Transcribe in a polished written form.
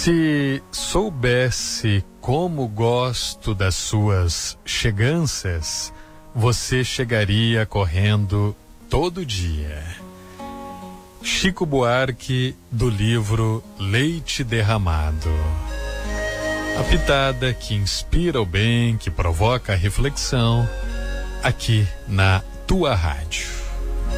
Se soubesse como gosto das suas cheganças, você chegaria correndo todo dia. Chico Buarque, do livro Leite Derramado. A pitada que inspira o bem, que provoca a reflexão, aqui na tua rádio.